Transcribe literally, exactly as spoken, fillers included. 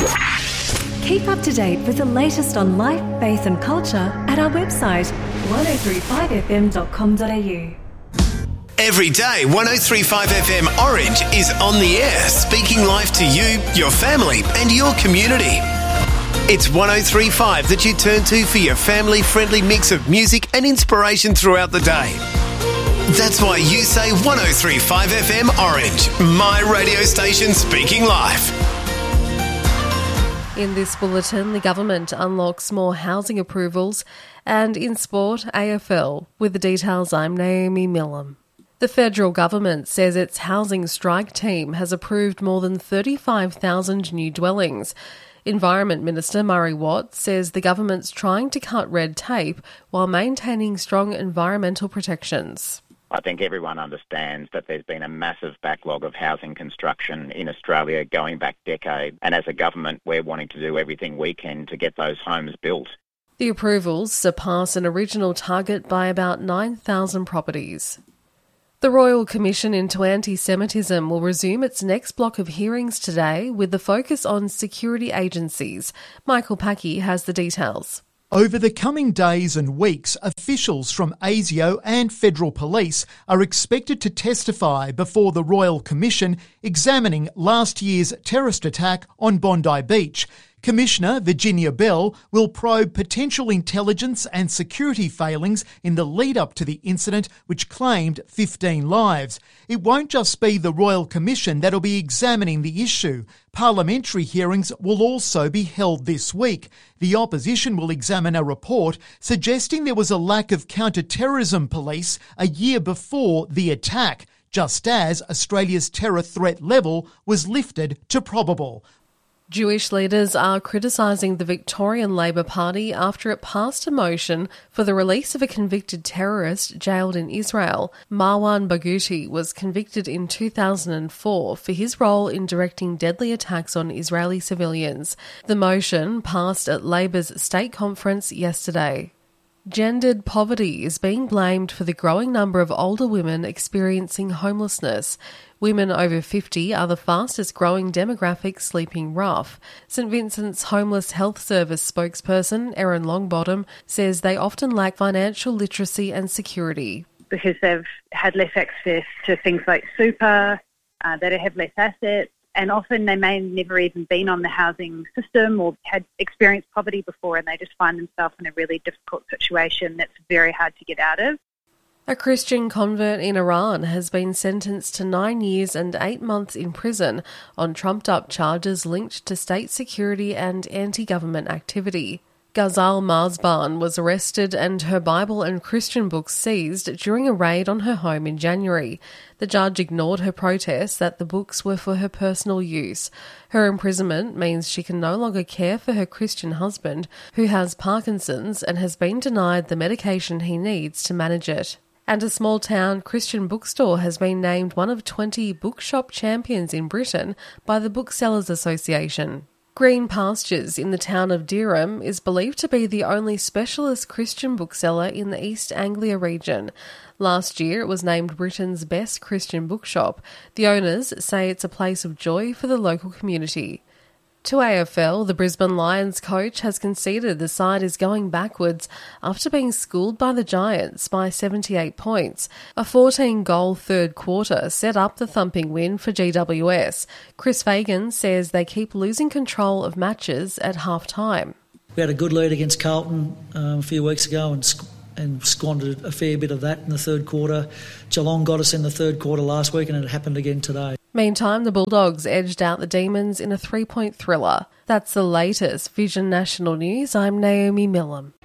Keep up to date with the latest on life, faith and culture at our website one oh three five f m dot com dot a u. Every day, one oh three point five F M Orange is on the air, speaking life to you, your family and your community. It's one oh three point five that you turn to for your family-friendly mix of music and inspiration throughout the day. That's why you say one oh three point five F M Orange, my radio station speaking life. In this bulletin, the government unlocks more housing approvals, and in sport, A F L. With the details, I'm Naomi Millam. The federal government says its housing strike team has approved more than thirty-five thousand new dwellings. Environment Minister Murray Watt says the government's trying to cut red tape while maintaining strong environmental protections. I think everyone understands that there's been a massive backlog of housing construction in Australia going back decades, and as a government we're wanting to do everything we can to get those homes built. The approvals surpass an original target by about nine thousand properties. The Royal Commission into Anti-Semitism will resume its next block of hearings today with the focus on security agencies. Michael Packey has the details. Over the coming days and weeks, officials from ASIO and Federal Police are expected to testify before the Royal Commission examining last year's terrorist attack on Bondi Beach. Commissioner Virginia Bell will probe potential intelligence and security failings in the lead-up to the incident, which claimed fifteen lives. It won't just be the Royal Commission that'll be examining the issue. Parliamentary hearings will also be held this week. The opposition will examine a report suggesting there was a lack of counter-terrorism police a year before the attack, just as Australia's terror threat level was lifted to probable. Jewish leaders are criticising the Victorian Labor Party after it passed a motion for the release of a convicted terrorist jailed in Israel. Marwan Barghouti was convicted in two thousand four for his role in directing deadly attacks on Israeli civilians. The motion passed at Labor's state conference yesterday. Gendered poverty is being blamed for the growing number of older women experiencing homelessness. Women over fifty are the fastest growing demographic sleeping rough. St Vincent's Homeless Health Service spokesperson Erin Longbottom says they often lack financial literacy and security. Because they've had less access to things like super, uh, they have less assets, and often they may have never even been on the housing system or had experienced poverty before, and they just find themselves in a really difficult situation that's very hard to get out of. A Christian convert in Iran has been sentenced to nine years and eight months in prison on trumped-up charges linked to state security and anti-government activity. Ghazal Marzban was arrested and her Bible and Christian books seized during a raid on her home in January. The judge ignored her protest that the books were for her personal use. Her imprisonment means she can no longer care for her Christian husband, who has Parkinson's and has been denied the medication he needs to manage it. And a small-town Christian bookstore has been named one of twenty bookshop champions in Britain by the Booksellers Association. Green Pastures in the town of Dereham is believed to be the only specialist Christian bookseller in the East Anglia region. Last year it was named Britain's best Christian bookshop. The owners say it's a place of joy for the local community. To A F L, the Brisbane Lions coach has conceded the side is going backwards after being schooled by the Giants by seventy-eight points. A fourteen-goal third quarter set up the thumping win for G W S. Chris Fagan says they keep losing control of matches at half-time. We had a good lead against Carlton um, a few weeks ago and sc- and squandered a fair bit of that in the third quarter. Geelong got us in the third quarter last week and it happened again today. Meantime, the Bulldogs edged out the Demons in a three-point thriller. That's the latest Vision National News. I'm Naomi Millam.